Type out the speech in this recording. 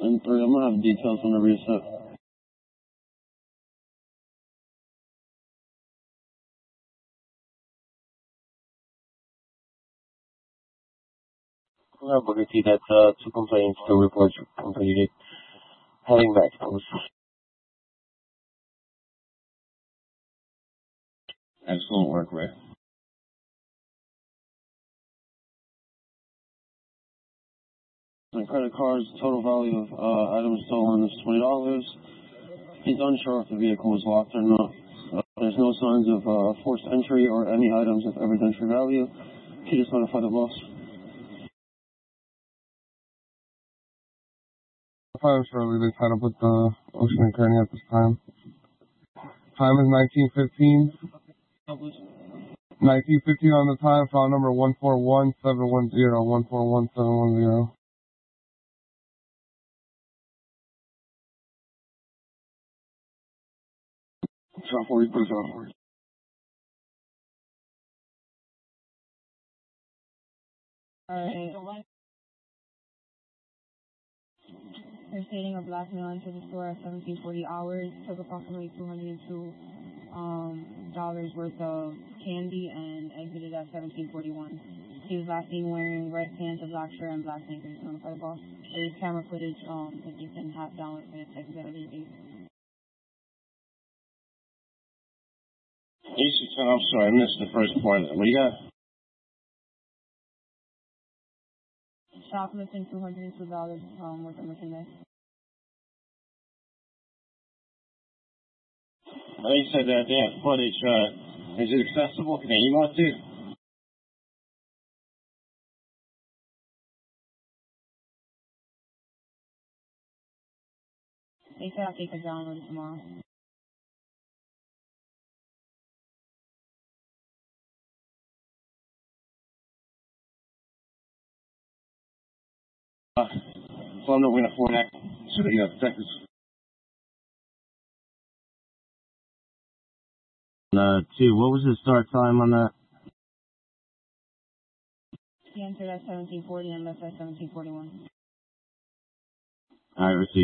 and 3. I'm gonna have details whenever you set. Booker T, that's 2 complaints, 2 reports completed. Heading back to post. Excellent work, Ray. The credit cards, total value of items stolen is $20. He's unsure if the vehicle was locked or not. There's no signs of forced entry or any items of evidentiary value. Can you just notify the boss? I'm Shirley. They tied up with the Ocean and Kearney at this time. Time is 19:15. 19:15 on the time. File number 141710. 141710. Shot 40, put it on 40. Alright. They're stating a black male entered the store at 1740 hours, took approximately $202 worth of candy, and exited at 1741. He was last seen wearing red pants, a black shirt, and black sneakers. For the boss, there's camera footage if you can have download for the text that other day. I'm sorry, I missed the first part of that. What do you got? Shoplifting, $202 worth of merchandise. I know you said that they have footage. Is it accessible? Can they email it to you? They said they could download it tomorrow. So I'm not going to forward that so that you have detectives. 2, what was the start time on that? He entered at 1740 and left at 1741. Alright, receive.